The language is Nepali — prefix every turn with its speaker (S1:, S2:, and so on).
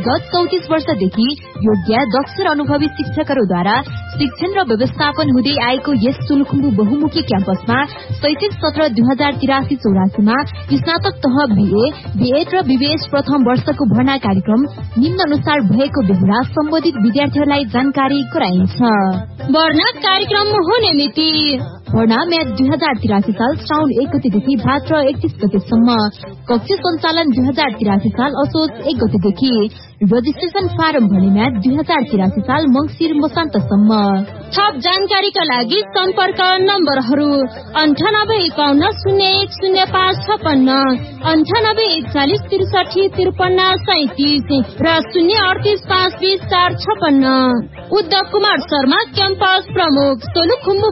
S1: विगत 34 वर्षदेखि योग्य दक्ष र अनुभवी शिक्षकहरूद्वारा शिक्षण र व्यवस्थापन हुँदै आएको यस सोलुखुम्बु बहुमुखी क्याम्पसमा शैक्षिक सत्र 2083-84 मा स्नातक तह बीए, बीएड र बीबीएस प्रथम वर्षको भर्ना कार्यक्रम निम्न अनुसार भएको बेहुला सम्बन्धित विद्यार्थीहरूलाई जानकारी गराइन्छ।
S2: भर्ना कार्यक्रम हुने मिति
S1: भर्ना म्याद 2083 साल श्रावण 1 गतेदेखि भाद्र 31 गतेसम्म। कक्षा सञ्चालन 2083 साल असोज 1 गतेदेखि। रजिस्ट्रेसन फारम भर्ने म्याद 2083 साल मंसिर मसान्तसम्म।
S2: थप जानकारीका लागि सम्पर्क नम्बरहरू 9851010556, 9841635337 र 038520456। उद्धव कुमार शर्मा क्याम्पस प्रमुख, सोलुखुम्बु